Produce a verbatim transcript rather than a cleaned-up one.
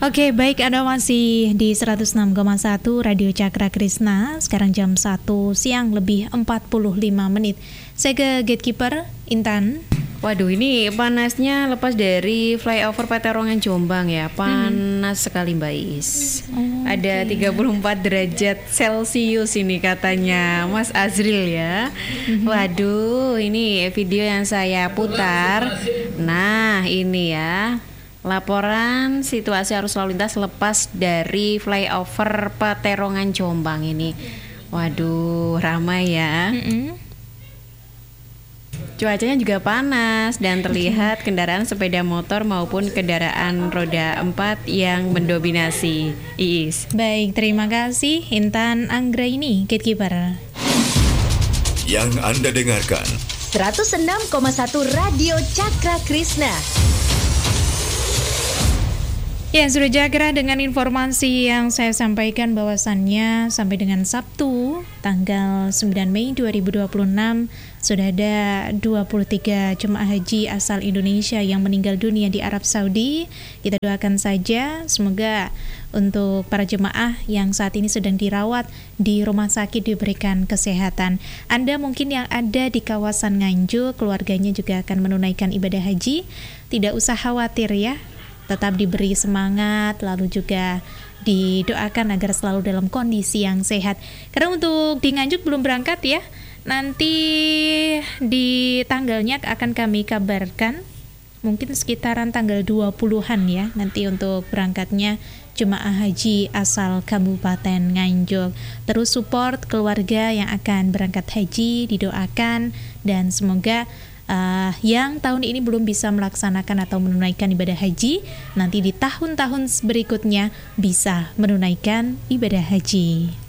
Oke, baik, Anda masih di seratus enam koma satu Radio Cakra Krisna. Sekarang jam satu siang lebih empat puluh lima menit. Saya ke Gatekeeper, Intan. Waduh, ini panasnya lepas dari flyover Peterongan Jombang ya. Panas hmm. sekali Mbak Is. Oh, Ada okay. tiga puluh empat derajat Celcius ini katanya Mas Azril ya. Hmm. Waduh, ini video yang saya putar. Nah, ini ya. Laporan situasi arus lalu lintas lepas dari flyover Peterongan Jombang ini. Waduh, ramai ya. Mm-mm. Cuacanya juga panas dan terlihat kendaraan sepeda motor maupun kendaraan roda empat yang mendominasi. Iis. Baik, terima kasih Intan Anggraini, Gatekeeper. Yang Anda dengarkan seratus enam koma satu Radio Cakra Krisna. Ya, sudah Cakra dengan informasi yang saya sampaikan bahwasannya sampai dengan Sabtu tanggal sembilan Mei dua ribu dua puluh enam sudah ada dua puluh tiga jemaah haji asal Indonesia yang meninggal dunia di Arab Saudi. Kita doakan saja semoga untuk para jemaah yang saat ini sedang dirawat di rumah sakit diberikan kesehatan. Anda mungkin yang ada di kawasan Nganjuk, keluarganya juga akan menunaikan ibadah haji. Tidak usah khawatir ya. Tetap diberi semangat, lalu juga didoakan agar selalu dalam kondisi yang sehat. Karena untuk di Nganjuk belum berangkat ya, nanti di tanggalnya akan kami kabarkan, mungkin sekitaran tanggal dua puluhan ya, nanti untuk berangkatnya jemaah haji asal Kabupaten Nganjuk. Terus support keluarga yang akan berangkat haji, didoakan, dan semoga Uh, yang tahun ini belum bisa melaksanakan atau menunaikan ibadah haji, nanti di tahun-tahun berikutnya bisa menunaikan ibadah haji.